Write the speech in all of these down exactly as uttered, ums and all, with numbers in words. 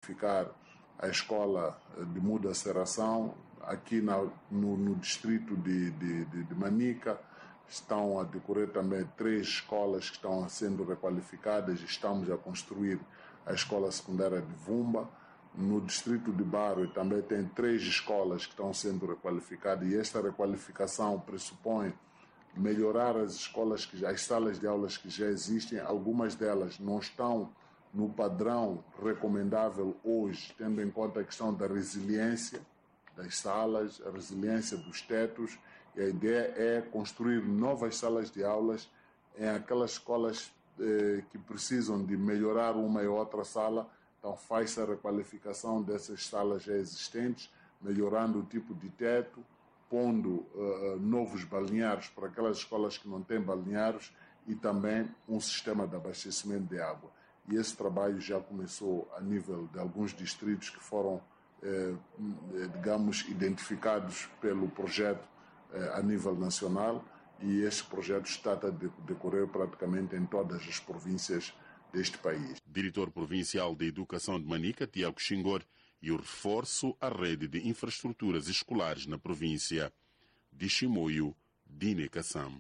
ficar a escola de muda aceração aqui na, no, no distrito de, de, de, de Manica. Estão a decorrer também três escolas que estão sendo requalificadas. Estamos a construir a escola secundária de Vumba. No distrito de Barro também tem três escolas que estão sendo requalificadas, e esta requalificação pressupõe melhorar as escolas, que já, as salas de aulas que já existem. Algumas delas não estão no padrão recomendável hoje, tendo em conta a questão da resiliência das salas, a resiliência dos tetos, e a ideia é construir novas salas de aulas em aquelas escolas eh, que precisam de melhorar uma e outra sala. Então faz-se a requalificação dessas salas já existentes, melhorando o tipo de teto, pondo uh, novos balneários para aquelas escolas que não têm balneários, e também um sistema de abastecimento de água. E esse trabalho já começou a nível de alguns distritos que foram, eh, digamos, identificados pelo projeto eh, a nível nacional, e este projeto está a decorrer praticamente em todas as províncias deste país. Diretor Provincial de Educação de Manica, Tiago Xingor, e o reforço à rede de infraestruturas escolares na província. De Chimoio, Dine Kassam.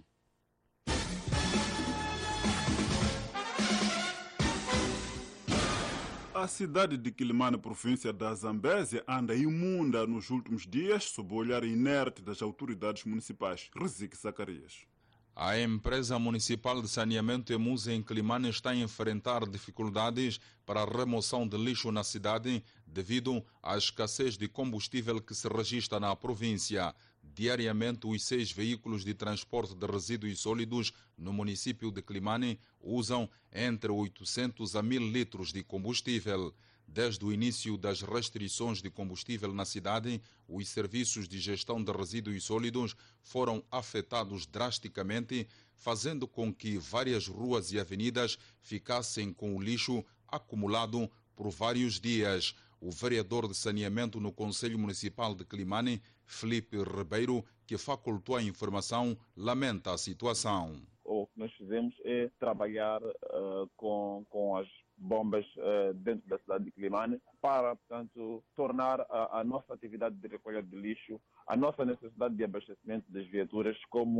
A cidade de Quilimane, província da Zambésia, anda imunda nos últimos dias sob o olhar inerte das autoridades municipais. Rezique Zacarias. A empresa municipal de saneamento EMUSA em Quilimane está a enfrentar dificuldades para a remoção de lixo na cidade devido à escassez de combustível que se registra na província. Diariamente, os seis veículos de transporte de resíduos sólidos no município de Quilimane usam entre oitocentos a mil litros de combustível. Desde o início das restrições de combustível na cidade, os serviços de gestão de resíduos sólidos foram afetados drasticamente, fazendo com que várias ruas e avenidas ficassem com o lixo acumulado por vários dias. O vereador de saneamento no Conselho Municipal de Quilimane, Felipe Ribeiro, que facultou a informação, lamenta a situação. O que nós fizemos é trabalhar uh, com, com as bombas uh, dentro da cidade de Quilimane para, portanto, tornar a, a nossa atividade de recolha de lixo, a nossa necessidade de abastecimento das viaturas como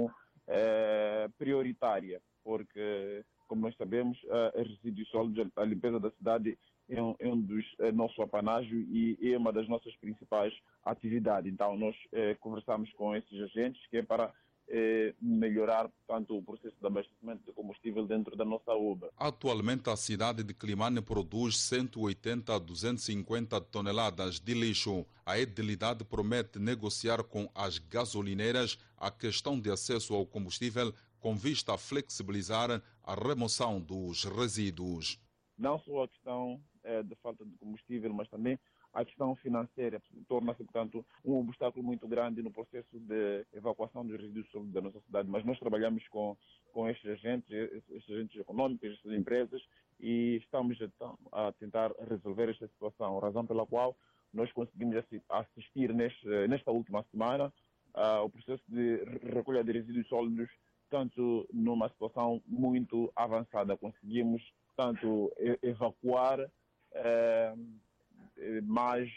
uh, prioritária, porque, como nós sabemos, uh, resíduos sólidos, a limpeza da cidade é um, é um dos é nosso apanágio e é uma das nossas principais atividades. Então, nós uh, conversamos com esses agentes que é para melhorar, portanto, o processo de abastecimento de combustível dentro da nossa U B A. Atualmente, a cidade de Quilimane produz cento e oitenta a duzentas e cinquenta toneladas de lixo. A edilidade promete negociar com as gasolineiras a questão de acesso ao combustível com vista a flexibilizar a remoção dos resíduos. Não só a questão é, de falta de combustível, mas também a questão financeira torna-se, portanto, um obstáculo muito grande no processo de evacuação dos resíduos sólidos da nossa cidade. Mas nós trabalhamos com, com estes agentes, estes agentes econômicos, estas empresas, e estamos a, a tentar resolver esta situação, razão pela qual nós conseguimos assistir neste, nesta última semana ao processo de recolha de resíduos sólidos, tanto numa situação muito avançada. Conseguimos, tanto evacuar eh, mais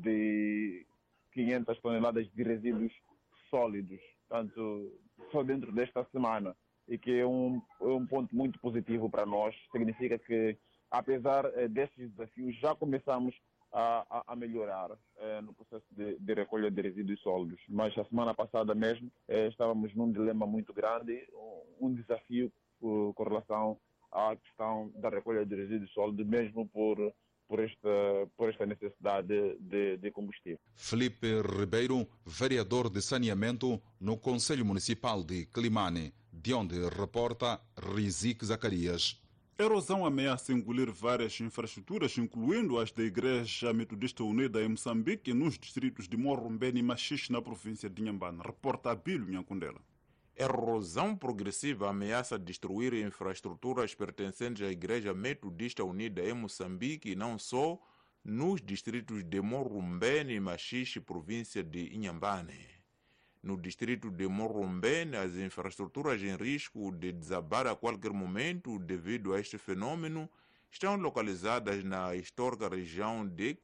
de quinhentas toneladas de resíduos sólidos, tanto só dentro desta semana, e que é um, é um ponto muito positivo para nós. Significa que, apesar eh, destes desafios, já começamos a, a, a melhorar eh, no processo de, de recolha de resíduos sólidos. Mas a semana passada mesmo eh, estávamos num dilema muito grande, um desafio uh, com relação à questão da recolha de resíduos sólidos, mesmo por Por esta, por esta necessidade de, de combustível. Felipe Ribeiro, vereador de saneamento no Conselho Municipal de Quilimane, de onde reporta Rizique Zacarias. Erosão ameaça engolir várias infraestruturas, incluindo as da Igreja Metodista Unida em Moçambique, nos distritos de Morrumbene e Machixe, na província de Inhambane. Reporta Abílio Nhankundela. Erosão progressiva ameaça destruir infraestruturas pertencentes à Igreja Metodista Unida em Moçambique e não só, nos distritos de Morrumbene e Machixe, província de Inhambane. No distrito de Morrumbene, as infraestruturas em risco de desabar a qualquer momento devido a este fenômeno estão localizadas na histórica região de